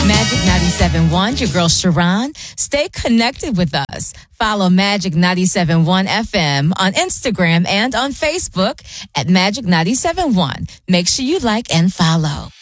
Magic 97.1, your girl Sharon. Stay connected with us. Follow Magic 97.1 FM on Instagram and on Facebook at Magic 97.1. Make sure you like and follow.